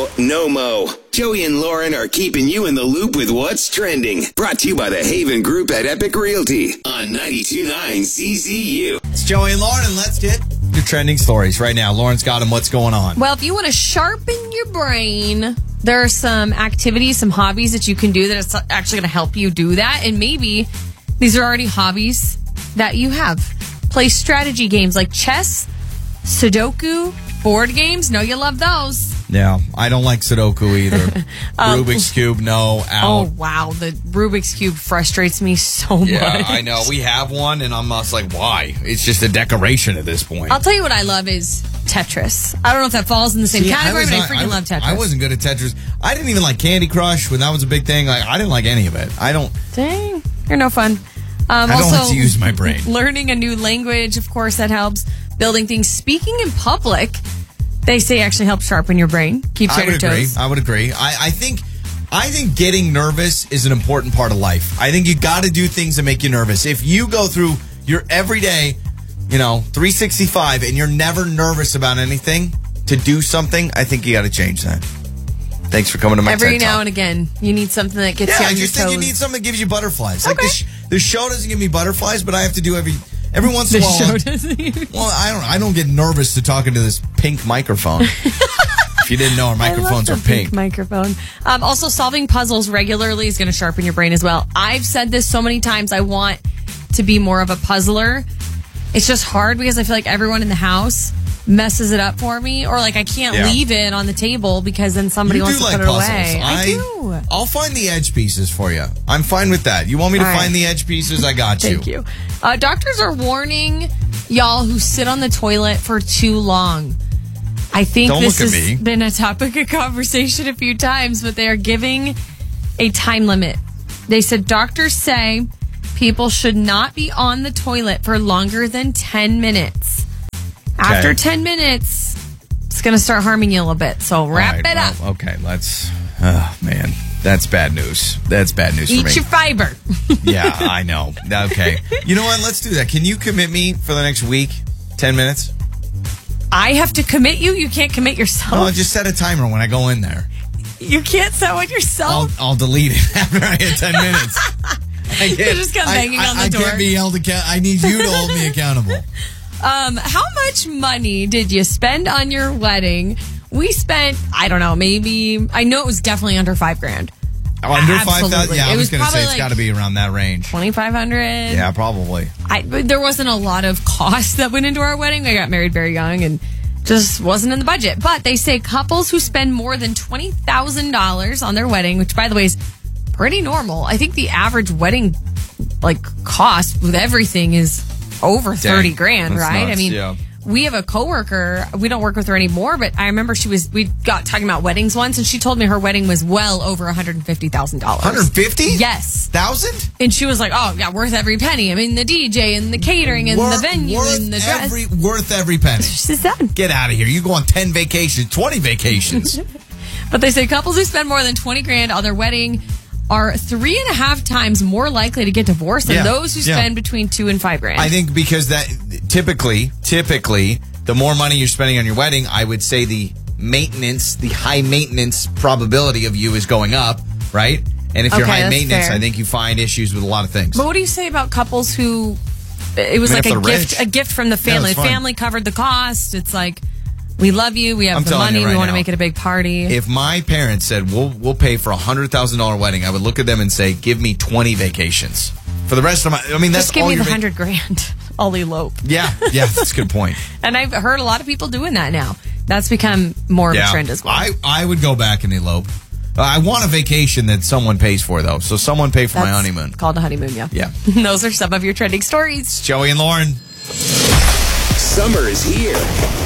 mo, no mo. Joey and Lauren are keeping you in the loop with what's trending. Brought to you by the Haven Group at Epic Realty on 92.9 CCU. It's Joey and Lauren, and let's get your trending stories right now. Lauren's got them. What's going on? Well, if you want to sharpen your brain, there are some activities, some hobbies that you can do that is actually going to help you do that. And maybe these are already hobbies that you have. Play strategy games like chess, Sudoku, board games. Know you love those. Yeah, I don't like Sudoku either. Rubik's Cube, no, out. Oh, wow. The Rubik's Cube frustrates me so much. Yeah, I know. We have one, and I'm just like, why? It's just a decoration at this point. I'll tell you what I love is Tetris. I don't know if that falls in the same category, but I freaking love Tetris. I wasn't good at Tetris. I didn't even like Candy Crush when that was a big thing. Like, I didn't like any of it. Dang, you're no fun. I don't like to use my brain. Learning a new language, of course, that helps. Building things. Speaking in public, they say actually helps sharpen your brain. Keeps you on your toes. I would agree. I think getting nervous is an important part of life. I think you got to do things that make you nervous. If you go through your everyday, 365, and you're never nervous about anything to do something, I think you got to change that. Thanks for coming to my TED Every now Talk. and again, you need something that gets you on your toes. I just think you need something that gives you butterflies. Okay. Like the show doesn't give me butterflies, but I have to do every once in a while. The show doesn't. Well, I don't get nervous to talking to this pink microphone. If you didn't know, our microphones are pink. Microphone. Also, solving puzzles regularly is going to sharpen your brain as well. I've said this so many times. I want to be more of a puzzler. It's just hard because I feel like everyone in the house messes it up for me, or like I can't leave it on the table because then somebody wants to put it away. I do. I'll find the edge pieces for you. I'm fine with that. You want me to find the edge pieces? I got you. Thank you. Doctors are warning y'all who sit on the toilet for too long. I think this has been a topic of conversation a few times, but they are giving a time limit. They said doctors say people should not be on the toilet for longer than 10 minutes. After 10 minutes, it's going to start harming you a little bit. So wrap it up. Okay, let's... Oh, man. That's bad news. That's bad news for me. Eat your fiber. Yeah, I know. Okay. You know what? Let's do that. Can you commit me for the next week? 10 minutes? I have to commit you? You can't commit yourself? No, just set a timer when I go in there. You can't set one yourself? I'll delete it after I hit 10 minutes. You just come banging on the door. I can't be held accountable. I need you to hold me accountable. How much money did you spend on your wedding? We spent, I don't know, maybe, I know it was definitely under $5,000. Under $5,000? Yeah, I was going to say it's like got to be around that range. $2,500? Yeah, probably. There wasn't a lot of cost that went into our wedding. We got married very young and just wasn't in the budget. But they say couples who spend more than $20,000 on their wedding, which by the way is pretty normal. I think the average wedding cost with everything is over $30,000, right? Nuts, I mean, we have a coworker. We don't work with her anymore, but I remember we got talking about weddings once, and she told me her wedding was well over $150,000. $150,000? Yes. $1,000? And she was like, "Oh, yeah, worth every penny. I mean, the DJ and the catering and the venue and the dress. Worth every penny." She said, "Get out of here! You go on 10 vacations, 20 vacations." But they say couples who spend more than $20,000 on their wedding are 3.5 times more likely to get divorced than those who spend between $2,000 and $5,000. I think because that typically, the more money you're spending on your wedding, I would say the high maintenance probability of you is going up, right? And if you're high maintenance, fair. I think you find issues with a lot of things. But what do you say about couples who it was like a gift from the family? The family covered the cost. It's like, we love you. We have the money. We want to make it a big party. If my parents said, we'll pay for $100,000 wedding, I would look at them and say, give me 20 vacations. For the rest of that's just give all me the $100,000. I'll elope. Yeah, that's a good point. And I've heard a lot of people doing that now. That's become more of a trend as well. I would go back and elope. I want a vacation that someone pays for, though. So someone pay for my honeymoon. Called a honeymoon, yeah. Yeah. Those are some of your trending stories. It's Joey and Lauren. Summer is here.